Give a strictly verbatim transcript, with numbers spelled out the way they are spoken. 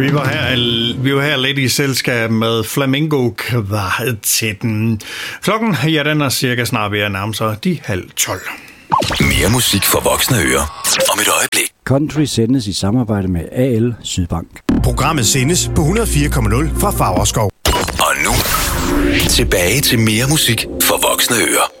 Vi var her, vi var her lidt i selskab med Flamingo-kvartetten. Klokken, ja, den er cirka snart ved at nærme sig de halv tolv. Mere musik for voksne ører om et øjeblik. Country sendes i samarbejde med A L Sydbank. Programmet sendes på hundrede og fire komma nul fra Favrskov. Og nu tilbage til mere musik for voksne ører.